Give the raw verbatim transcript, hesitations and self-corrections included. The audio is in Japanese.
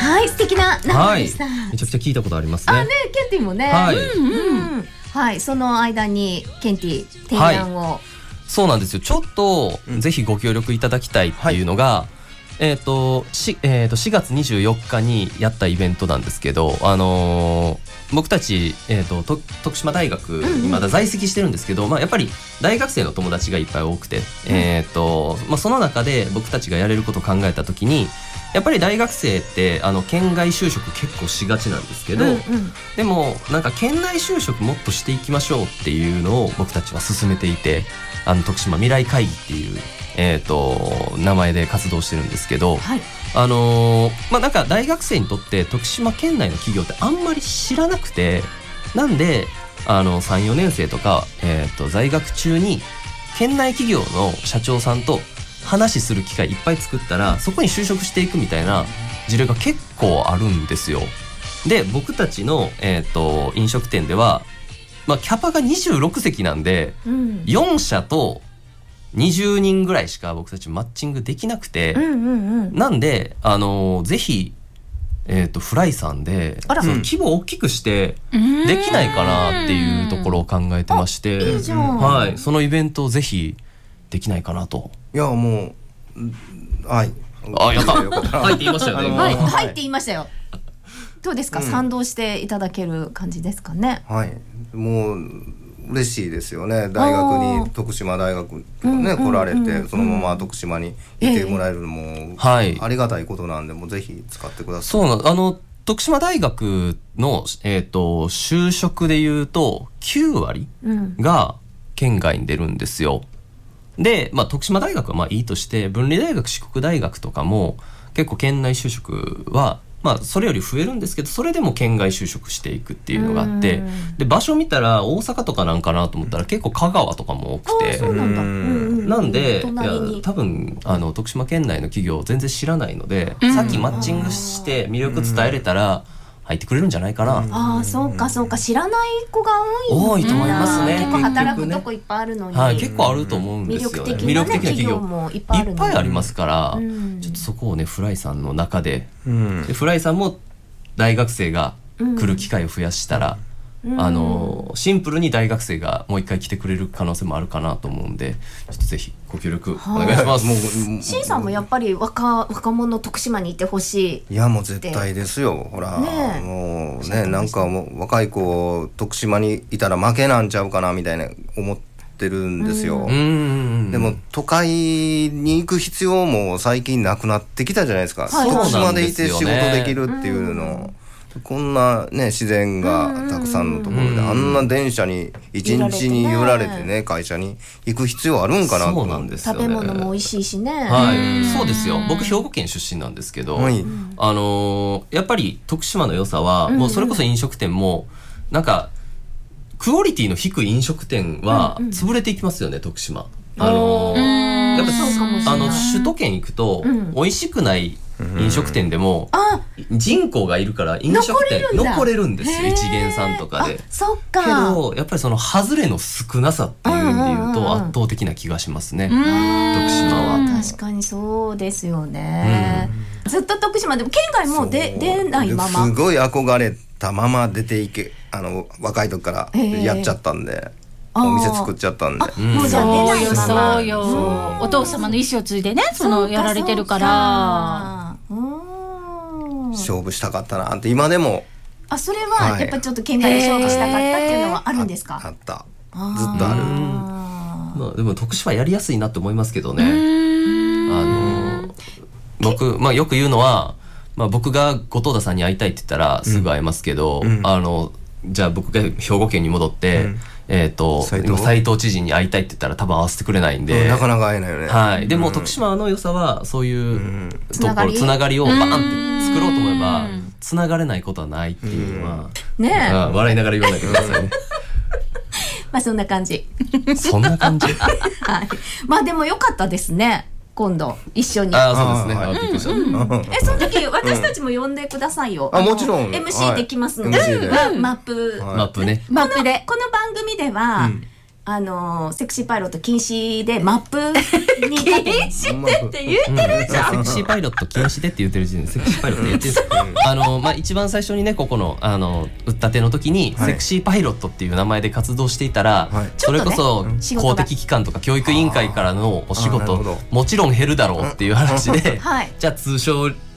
はい、素敵な名前でした。 はい、めちゃくちゃ聞いたことありますね。 あ、ね、ケンティもね。 はい、 うんうん、はい、その間にケンティ提案を、はい、 そうなんですよ。ちょっと、うん、ぜひご協力いただきたいっていうのが、はい、えっと、し、えーと、しがつにじゅうよっかにやったイベントなんですけど、あのー、僕たち、えーと、と徳島大学にまだ在籍してるんですけど、うんうん、まあ、やっぱり大学生の友達がいっぱい多くて、うん、えーとまあ、その中で僕たちがやれることを考えた時に、やっぱり大学生ってあの県外就職結構しがちなんですけど、うんうん、でもなんか県内就職もっとしていきましょうっていうのを僕たちは進めていて、あの徳島未来会議っていう、えーと名前で活動してるんですけど、はい、あのー、まあなんか大学生にとって徳島県内の企業ってあんまり知らなくて、なんであのさん、よねん生とか、えーと在学中に県内企業の社長さんと話する機会いっぱい作ったら、そこに就職していくみたいな事例が結構あるんですよ。で、僕たちの、えーと飲食店では、まあ、キャパがにじゅうろくせきなんで、うん、よん社とにじゅうにんぐらいしか僕たちマッチングできなくて、うんうんうん、なんで、あのー、ぜひ、えーとフライさんでその規模を大きくしてできないかなっていうところを考えてまして、いいじゃん、はい、そのイベントをぜひできないかなと。 いや、もう、はい、 あ、やったはいって言いましたよね。 はい、はいって言いましたよ。どうですか、うん、賛同していただける感じですかね。 はい、もう嬉しいですよね。大学に徳島大学ね、うん、来られてそのまま徳島にいてもらえるのも、えー、ありがたいことなんで、もうぜひ使ってください。 そうな、あの徳島大学の、えーと、就職でいうときゅうわりが県外に出るんですよ。で、まあ、徳島大学はまあいいとして、文理大学、四国大学とかも結構県内就職はまあそれより増えるんですけど、それでも県外就職していくっていうのがあって、で場所見たら大阪とかなんかなと思ったら結構香川とかも多くて、 そうなんだ、 なんで、いや多分あの徳島県内の企業全然知らないので、さっきマッチングして魅力伝えれたら入ってくれるんじゃないかな。 ああ、そうかそうか、知らない子が多いんだ。 多いと思いますね。 結構働くとこいっぱいあるのに、 はい、結構あると思うんですよね。 魅力的な企業もいっぱいあるのに、 いっぱいありますから、うん、ちょっとそこをねフライさんの中で、うん、でフライさんも大学生が来る機会を増やしたら、うん、あのシンプルに大学生がもう一回来てくれる可能性もあるかなと思うんで、ちょっとぜひご協力お願いします。もうシンさんもやっぱり 若, 若者徳島にいてほしい。 いや、もう絶対ですよ。ほら、ね、もうね、なんかもう若い子徳島にいたら負けなんちゃうかなみたいな思ってるんですよ。うん、でも都会に行く必要も最近なくなってきたじゃないですか、はい、徳島でいて仕事できるっていうの、うん、こんなね自然がたくさんのところで、あんな電車に一日に揺られてね、会社に行く必要あるんかなと。 そうなんですよね。 食べ物も美味しいしね。 はい、そうですよ。僕兵庫県出身なんですけど、はい、あのー、やっぱり徳島の良さは、うん、もうそれこそ飲食店もなんかクオリティの低い飲食店は潰れていきますよね、徳島。あのー、やっぱあの首都圏行くと、うん、美味しくない飲食店でも、うん、人口がいるから飲食店残れるんですよ、一元さんとかで。 そっか。 けどやっぱりその外れの少なさっていう意味で言うと圧倒的な気がしますね、徳島は。 確かにそうですよね、うん、ずっと徳島でも県外も出ないまま、 すごい憧れたまま出ていけ、あの若い時からやっちゃったんで、お店作っちゃったんで、 うん、もうじゃあ出ないまま、 そうよ、そうお父様の意思を継いでね、そのやられてるから、 勝負したかったなって今でも。 あ、それはやっぱりちょっと県外で勝負したかったっていうのはあるんですか？ あった、ずっとある。 まあ、でも徳島やりやすいなって思いますけどね。あの僕、まあ、よく言うのは、まあ、僕が後藤田さんに会いたいって言ったらすぐ会えますけど、うん、あのじゃあ僕が兵庫県に戻って、うん、えーと斉藤知事に会いたいって言ったら多分会わせてくれないんで、うん、 なかなか会えないよね。 はい、でも、うん、徳島の良さはそういうところ、つながりをバーンって作ろうと思えばつながれないことはないっていうのは、ねえ、笑いながら言わないでくださいね。 まあそんな感じ。 そんな感じ。はい。 まあでも良かったですね。今度一緒に。 ああ、そうですね。びっくりした。 え、その時私たちも呼んでくださいよ。 あ、もちろん。 エムシー できますので、マップ、 マップね。 マップでこの番組ではあのセクシーパイロット禁止でマップに禁止でって言ってるじゃん、 うん、セクシーパイロット禁止でって言ってる時点でセクシーパイロット言ってるんですあの、まあ、一番最初にねここのあの打ったての時に、はい、セクシーパイロットっていう名前で活動していたら、はい、それこそ、ね、公的機関とか教育委員会からのお仕事もちろん減るだろうっていう話で、はい、じゃあ通称